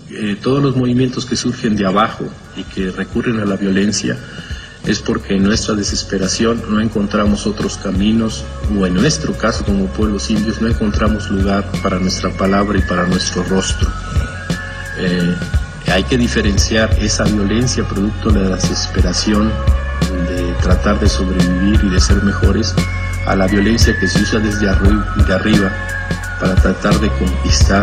todos los movimientos que surgen de abajo y que recurren a la violencia es porque en nuestra desesperación no encontramos otros caminos, o en nuestro caso como pueblos indios no encontramos lugar para nuestra palabra y para nuestro rostro. Hay que diferenciar esa violencia producto de la desesperación de tratar de sobrevivir y de ser mejores, a la violencia que se usa desde arriba para tratar de conquistar